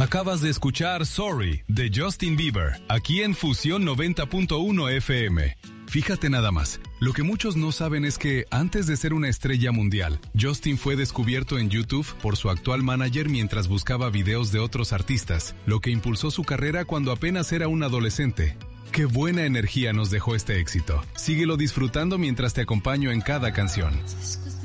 Acabas de escuchar Sorry, de Justin Bieber, aquí en Fusión 90.1 FM. Fíjate nada más, lo que muchos no saben es que antes de ser una estrella mundial, Justin fue descubierto en YouTube por su actual manager mientras buscaba videos de otros artistas, lo que impulsó su carrera cuando apenas era un adolescente. ¡Qué buena energía nos dejó este éxito! Síguelo disfrutando mientras te acompaño en cada canción.